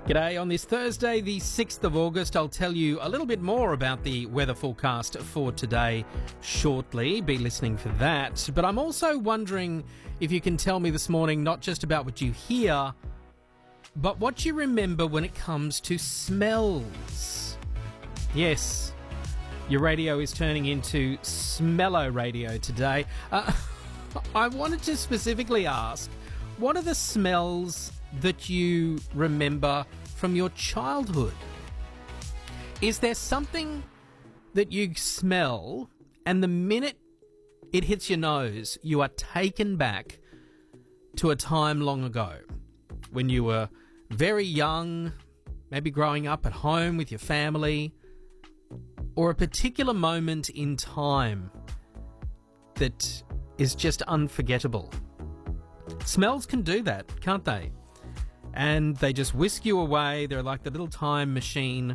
G'day. On this Thursday, the 6th of August, I'll tell you a little bit more about the weather forecast for today shortly. Be listening for that. But I'm also wondering if you can tell me this morning not just about what you hear, but what you remember when it comes to smells. Yes, your radio is turning into Smello radio today. I wanted to specifically ask, what are the smells that you remember from your childhood? Is there something that you smell and the minute it hits your nose, you are taken back to a time long ago when you were very young, maybe growing up at home with your family, or a particular moment in time that is just unforgettable? Smells can do that, can't they? And they just whisk you away. They're like the little time machine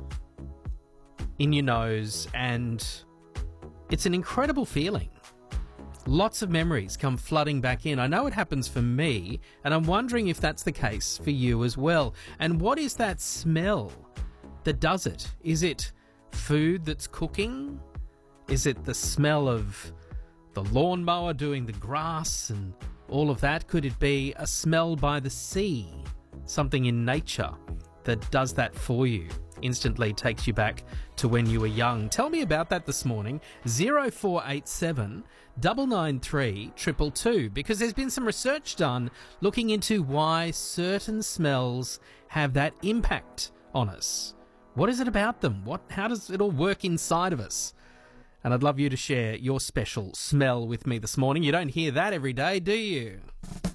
in your nose, and it's an incredible feeling. Lots of memories come flooding back in. I know it happens for me, and I'm wondering if that's the case for you as well. And what is that smell that does it? Is it food that's cooking? Is it the smell of the lawnmower doing the grass and all of that? Could it be a smell by the sea? Something in nature that does that for you, instantly takes you back to when you were young. Tell me about that this morning. 0487 993 222, because there's been some research done looking into why certain smells have that impact on us. What is it about them? How does it all work inside of us? And I'd love you to share your special smell with me this morning. You don't hear that every day, do you?